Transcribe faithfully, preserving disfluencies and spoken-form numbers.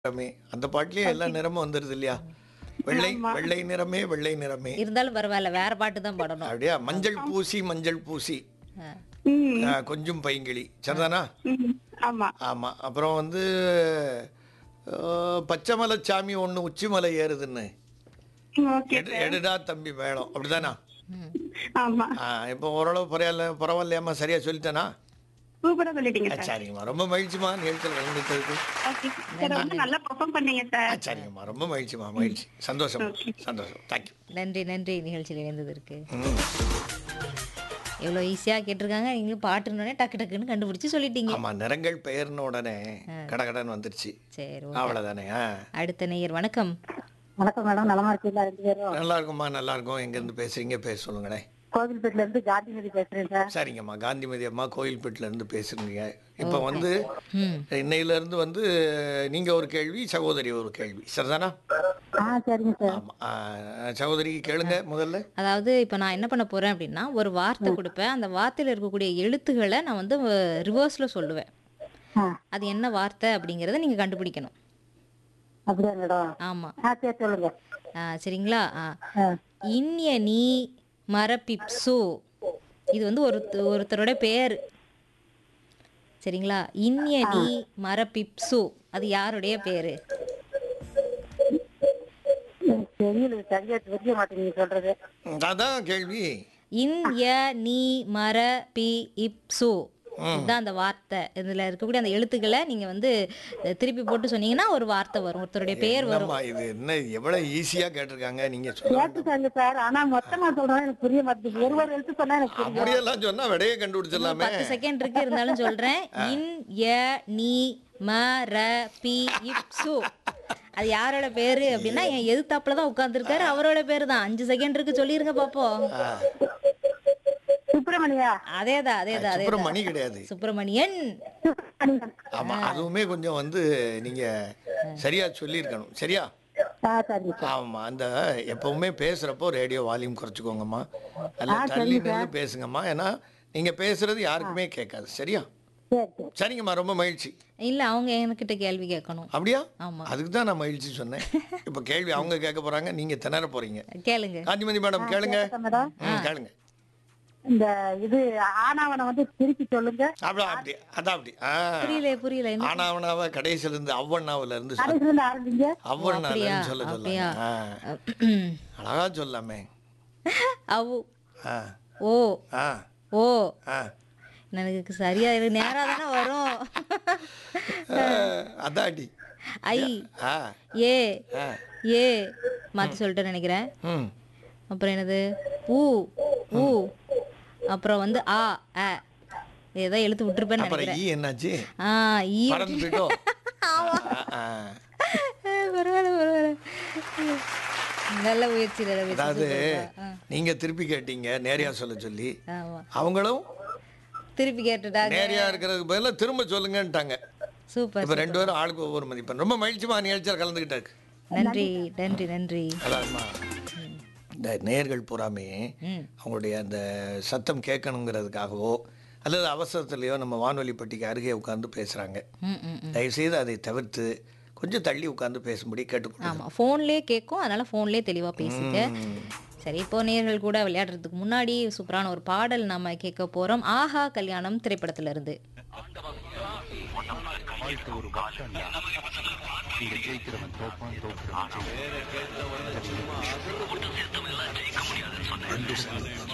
நிறமே அந்த பாட்டுலயே எல்லா ஓகே. நிறமும் வந்துருது இல்லையா? வெள்ளை ஆமா. வெள்ளை நிறமே வெள்ளை நிறமே. இருந்தாலும் பரவாயில்ல. வேற பாட்டு தான் பாடணும். அப்படியா? மஞ்சள் பூசி மஞ்சள் பூசி ஆ. ம். ஆ, கொஞ்சம் பைங்கிளி சரிதானா? ம். ஆமா. ஆமா. அப்புறம் வந்து ஆ, பச்சை மலை சாமி ஒன்று உச்சிமலை ஏறுதுன்னு ஓகே எடு- சார். எடுடா தம்பி மேளம் அப்படிதானா? ம். ஆமா. ஆ, இப்போ ஓரளவு பரவாயில்ல பரவாயில்லையாம்மா சரியா சொல்லிட்டேனா? சூப்பரா சொல்லிட்டீங்க ஆ, சார். சரிங்கம்மா ரொம்ப மகிழ்ச்சிமா நிகழ்ச்சியில் கலந்துக்கிறதுக்கு. ஓகே. சார் ரொம்ப நல்லா பெர்ஃபார்ம் பண்ணீங்க ஆ, சார். சரிங்கம்மா ரொம்ப மகிழ்ச்சிமா மகிழ்ச்சி சந்தோஷம் ஓகே. சந்தோஷம் தேங்க்யூ. நன்றி நன்றி நிகழ்ச்சியில் இணைந்ததற்கு. ம் எவ்வளோ ஈஸியாக கேட்டிருக்காங்க. நீங்களும் பாட்டுனோடனே டக்கு டக்குன்னு கண்டுபிடிச்சி சொல்லிட்டீங்க. ஆமா நிறங்கள் பெயர்ன உடனே கடகடன் வந்துருச்சு சரி ஓகே. அவ்வளவுதானே. ஆ. அடுத்த நேயர் வணக்கம். வணக்கம் மேடம், நலமா இருக்கீங்களா? ரெண்டு பேரும் நல்லா இருக்கும்மா நல்லா இருக்கும். எங்க இருந்து பேசுறீங்க பேச சொல்லுங்களேன். கோவில்பேட்டில இருந்து காந்திமதி பேசுறேன் சார். சரிங்கம்மா காந்திமதி அம்மா கோயில்பேட்டில இருந்து பேசுறீங்க. இப்போ வந்து ம். இன்னையில இருந்து வந்து நீங்க ஒரு கேள்வி சகோதரி ஒரு கேள்வி சரிதானா? ஆ சரிங்க சார். ஆமா. ஆ, சகோதரி கேளுங்க முதல்ல. அதாவது இப்போ நான் என்ன பண்ண போகிறேன் அப்படின்னா ஒரு வார்த்தை கொடுப்பேன். அந்த வார்த்தையில் இருக்கக்கூடிய எழுத்துக்களை நான் வந்து ரிவர்ஸில் சொல்லுவேன். ஆ அது என்ன வார்த்தை அப்படிங்கிறத நீங்கள் கண்டுபிடிக்கணும். அப்படியா மேடம்? ஆமாம். ஆ சரி சொல்லுங்க. சரிங்களா? ஆ ஆ இன்ய நீ மரபிப்சு இது வந்து ஒரு ஒருத்தரோட பேர். சரிங்களா? இன்ய நீ மரபிப்சு அது யாருடைய பேரு? எனக்கு தெரியல, சரியா தெரிய மாட்டேங்குது சொல்றது. ம், அதான் கேள்வி. இன்ய நீ மர பி இப்சு இதுதான் அந்த வார்த்தை. இதுல இருக்கக்கூடிய அந்த எழுத்துக்களை நீங்க வந்து அஹ், திருப்பி போட்டு சொன்னீங்கன்னா ஒரு வார்த்தை வரும், ஒருத்தருடைய பேர் வரும். என்னம்மா இது என்ன எவ்வளவு ஈஸியா கேட்டிருக்காங்க நீங்க சொல்ல. கேட்டுட்டாங்க சார், ஆனா மொத்தமா சொல்றேன் எனக்கு புரிய மாட்டேங்குது. ஒரு ஒரு எழுத்து சொன்னா எனக்கு புரியும். அப்படியெல்லாம் சொன்னா விடையே இன்னும் கண்டுபிடிச்சிடலாமே. பத்து செகண்ட் இருக்கு, இருந்தாலும் சொல்றேன். இன் ய நீ ம ர பி இப்சு அது யாரோட பேரு அப்படின்னா என் எதிர்த்தாப்புல தான் உட்கார்ந்துருக்காரு, அவரோட பேரு தான். அஞ்சு செகண்ட் இருக்கு, சொல்லிருங்க பாப்போம். சுப்பிரமணியா? அதேதான் அதேதான் அதேதான் சுப்பிரமணி கிடையாது. சுப்பிரமணியன். சுப்பிரமணியன். ஆமா அதுவுமே கொஞ்சம் வந்து நீங்க சரியா சொல்லியிருக்கணும் சரியா? ஆ சரிங்க சார். ஆமா அந்த எப்பவுமே பேசுறப்போ ரேடியோ வால்யூம் குறைச்சிக்கோங்கம்மா. அல்ல தள்ளி நின்று பேசுங்கம்மா. ஏன்னா நீங்க பேசுறது யாருக்குமே கேட்காது சரியா? சரி சரி. சரிங்கம்மா ரொம்ப மகிழ்ச்சி. இல்ல அவங்க என்கிட்ட கேள்வி கேட்கணும். அப்படியா? ஆமா. அதுக்கு தான் நான் மகிழ்ச்சி சொன்னேன். இப்போ கேள்வி அவங்க கேட்க போறாங்க, நீங்க திணற போறீங்க. கேளுங்க. காந்திமதி மேடம் கேளுங்க. மேடம், ம், கேளுங்க. இந்த இது ஆனாவனை வந்து திருப்பி சொல்லுங்க. அப்படி அப்படி அதான் அப்படி. ஆ. புரியல புரியல என்ன? ஆனாவனாவ கடைசியில இருந்து அவ்வண்ணாவுல இருந்து சொல். கடைசியில இருந்து ஆரம்பிங்க. அவ்வண்ணால அப்படியா? இருந்து சொல்ல அப்படியா? சொல்லலாம். அழகா சொல்லாமே. அவு ஆ ஓ ஆ ஓ ஆ எனக்கு சரியா இருக்கு, நேரா தானே வரும். அதாடி. ஐ ஆ ஏ ஆ ஏ மாத்தி சொல்லிட்டேன்னு நினைக்கிறேன். ம் அப்புறம் என்னது? ஊ ஊ அப்புறம் வந்து ஆ அ ஏதோ எழுத்து விட்டுருப்பேன்னு அப்புறம் நினைக்கிறேன். ஈ என்னாச்சு? ஆ ஈ பறந்து போயிட்டோ? ஆ, ஆ. பரவாயில்ல பரவாயில்ல. நல்ல முயற்சி நல்ல முயற்சி. அதாவது சூப்பர்ப்பா. ஆ, நீங்க திருப்பி கேட்டீங்க நேரியா சொல்ல சொல்லி, ஆமா. அவங்களும் திருப்பி கேட்டுட்டாங்க. நேரியா இருக்கிறதுக்கு பதிலா திரும்ப சொல்லுங்கன்ட்டாங்க. சூப்பர் இப்ப ரெண்டு பேரும் ஆளுக்கு ஒவ்வொரு மதிப்பெண். ரொம்ப மகிழ்ச்சிமா நிகழ்ச்சியில் கலந்துக்கிட்டாக்கு. நன்றி நன்றி நன்றி. அதான்மா இந்த நேர்கள் பூராமே ம் அவங்களுடைய அந்த சத்தம் கேட்கணுங்கிறதுக்காகவோ அல்லது அவசரத்துலேயோ நம்ம வானொலி பெட்டிக்கு அருகே உட்கார்ந்து பேசுகிறாங்க. ம் ம் ம். தயவுசெய்து அதை தவிர்த்து கொஞ்சம் தள்ளி உட்கார்ந்து பேசும்படி கேட்டுக்கொள்ளுங்க. ஆமாம், ஃபோன்லேயே கேட்கும், அதனால ஃபோன்லேயே தெளிவாக பேசிக்க. சரி, இப்போ நேயர்கள் கூட விளையாடுறதுக்கு முன்னாடி சூப்பரான ஒரு பாடல் நம்ம கேட்க போகிறோம். ஆஹா கல்யாணம் திரைப்படத்துல இருந்து. வாழ்க்கை ஒரு வருஷம் இங்க ஜெயிக்கிறவன் தோப்பான் தோற்கிறவன் ஜெயிப்பான். ரெண்டு